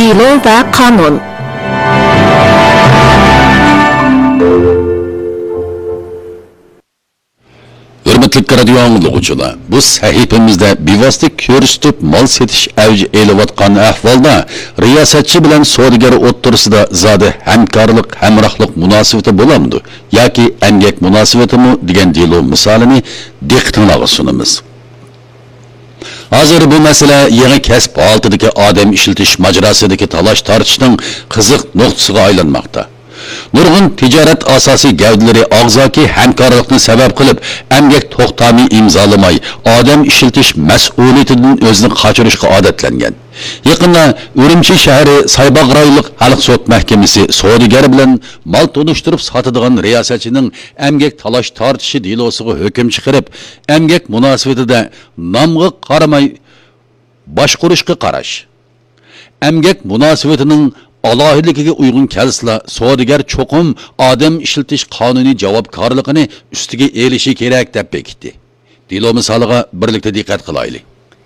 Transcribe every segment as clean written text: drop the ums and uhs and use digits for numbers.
Dilo ve kanun. Hürmetli radyo anlıqçılar, bu sahifemizde bevosita ko'rsatib mal setish avji elayotgan ahvolda riyosatchi bilan savdogar o'rtasida zodi hamkorlik, hamrohlik munosabati bo'lamdi yoki emgak munosabatimi degan dilo misolini diqqatingizga sunamiz. Hozir bu masala yangi kasb holatidagi odam ishlatish majrosidagi talash-tortishning qiziq nuqtasiga aylanmoqda. Nurg'un tijorat asosiy gavdalari og'zaki hamkorlikni sabab qilib, emgak to'xtami imzolamay, odam ishlatish mas'uliyatidan o'zini qochirishga odatlangan. Yaqinda Urumchi shahri Saybaq rayonlik xalq sud mahkamasi savdogar bilan mal tunishtirib sotadigan riyosatchining emgak talash tortishi dilosiga hukm chiqarib, emgak munosabatida nomga qaramay boshqurishga qarash. Emgak munosabatining alohidligiga uygun kelsizlar, savdogar cho'qim odam ishlatish qonuniy javobgarligini ustiga elishi kerak deb bekitdi. Dilo misoliga birlikda diqqat qilaylik.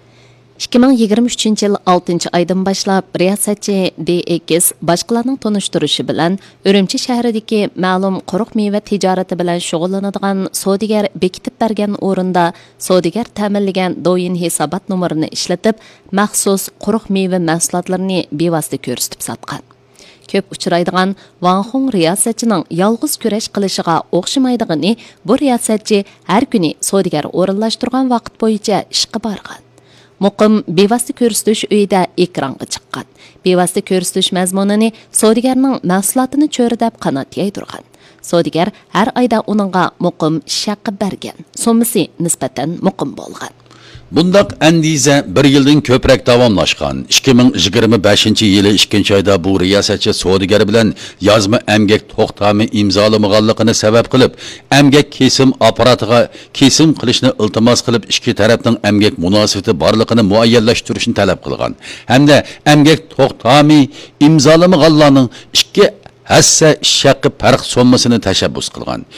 2023 yıl 6 aydan başlap riyosatchi DX boshqalarning tonishtirishi bilan Urumchi shahridagi ma'lum quruq meva tijorati bilan shug'ullanadigan savdogar bekitib bergan o'rinda savdogar ta'minlagan do'yin hisobot nomerini ishlatib, maxsus quruq meva mahsulotlarini bevosita ko'rsatib sotgan. Ko'p uchraydigan Wang Hong riyosatchining yolg'iz kurash qilishiga o'xshamaydigani, bu riyosatchi har kuni savdogar o'rinlashtirgan vaqt bo'yicha ishga borgan. Muqim bevosita ko'rsatish uyida ekranga chiqqan. Bevosita ko'rsatish mazmunini savdogarning mahsulotini cho'ridab qanot yaydirgan. Savdogar har oyda uningga muqim shaqi bergan. So'misi nisbatan muqim bo'lgan. Bundaq andiza bir yildan ko'proq davomlashgan. 2025 yili 2 oyda bu riyosatchi savdogar bilan yozma emgak to'xtami imzolamaganligini sabab qilib, emgak kesim apparatiga kesim qilishni iltimos qilib, ikki tarafning emgak munosabati borligini muayyanlashtirishni talab qilgan. Hamda emgak to'xtami imzolamaganlarning ikki hassa ish haqi farq sommasini tashabbus qilgan.